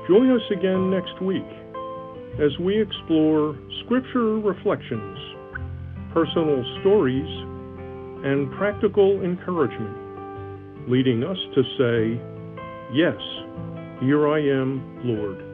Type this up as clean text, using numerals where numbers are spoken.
Join us again next week as we explore scripture reflections, personal stories, and practical encouragement, leading us to say, "Yes, here I am, Lord."